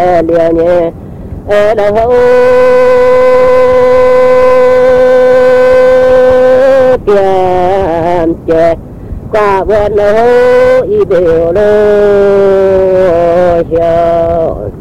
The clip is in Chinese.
连年然后变节挂问后一表了笑